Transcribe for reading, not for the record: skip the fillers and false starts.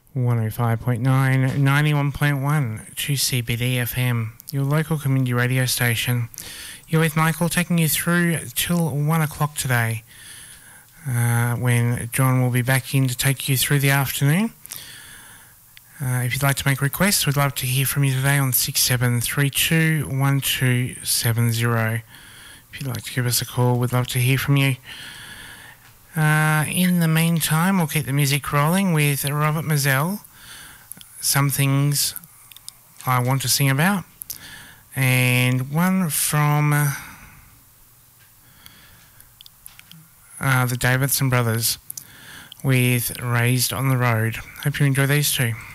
105.9, 91.1 to CBD FM, your local community radio station. You're with Michael, taking you through till 1 o'clock today, when John will be back in to take you through the afternoon. If you'd like to make requests, we'd love to hear from you today on 6732 1270. If you'd like to give us a call, we'd love to hear from you. In the meantime, we'll keep the music rolling with Robert Mazel, Some Things I Want to Sing About, and one from the Davidson Brothers with Raised on the Road. Hope you enjoy these two.